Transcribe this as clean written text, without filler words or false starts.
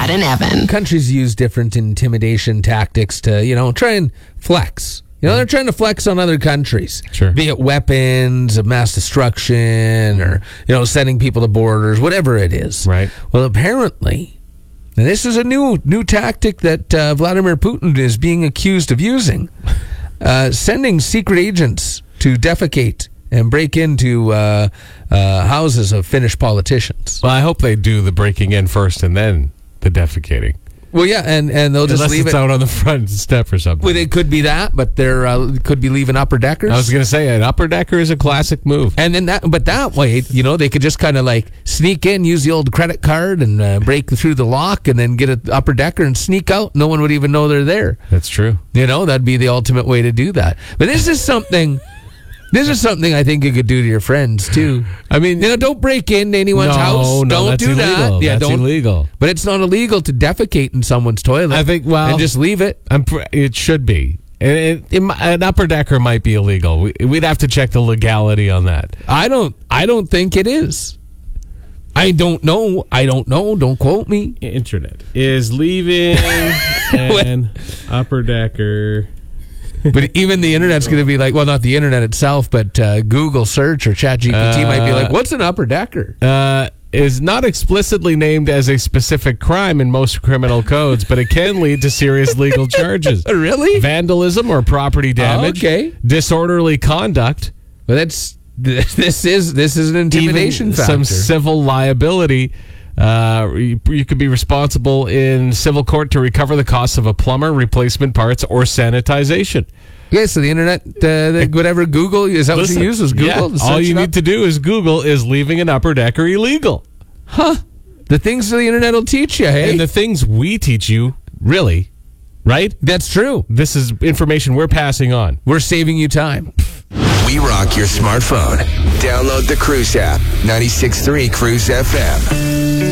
Brad and Evan. Countries use different intimidation tactics to, try and flex. They're trying to flex on other countries. Sure. Be it weapons of mass destruction or, sending people to borders, whatever it is. Right. Well, apparently, and this is a new tactic that Vladimir Putin is being accused of using, sending secret agents to defecate and break into houses of Finnish politicians. Well, I hope they do the breaking in first and then the defecating. Well, yeah, and they'll just Unless leave it's it out on the front step or something. Well, it could be that, but there could be leaving upper deckers. I was going to say, an upper decker is a classic move. And then that way, they could just kind of like sneak in, use the old credit card and break through the lock and then get an upper decker and sneak out. No one would even know they're there. That's true. That'd be the ultimate way to do that. But this is something I think you could do to your friends too. I mean, don't break into anyone's house. Don't that's do illegal. that. Yeah, that's illegal. But it's not illegal to defecate in someone's toilet. I think, and just leave it. It should be. An upper decker might be illegal. We'd have to check the legality on that. I don't think it is. I don't know. Don't quote me. Internet is leaving an upper decker. But even the internet's going to be like, well, not the internet itself, but Google search or ChatGPT might be like, what's an upper decker? Is not explicitly named as a specific crime in most criminal codes, but it can lead to serious legal charges. Really? Vandalism or property damage. Okay. Disorderly conduct. But this is an intimidation Even factor. Some civil liability. You could be responsible in civil court to recover the costs of a plumber, replacement parts, or sanitization. Yeah, so the internet, whatever Google, is that what you use? Is Google? Yeah, all you need to do is Google is leaving an upper decker illegal. Huh. The things the internet will teach you, hey? And the things we teach you, really, right? That's true. This is information we're passing on. We're saving you time. We rock your smartphone. Download the Cruise app. 96.3 Cruise FM.